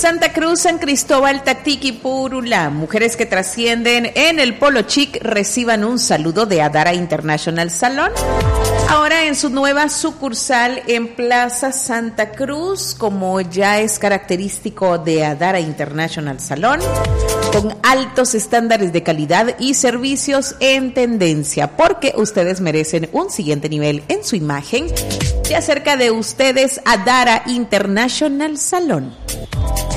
Santa Cruz, San Cristóbal, Tactic y Purula, mujeres que trascienden en el Polo Chic, reciban un saludo de Adara International Salón. Ahora en su nueva sucursal en Plaza Santa Cruz, como ya es característico de Adara International Salón, con altos estándares de calidad y servicios en tendencia, porque ustedes merecen un siguiente nivel en su imagen. Ya cerca de ustedes, Adara International Salón.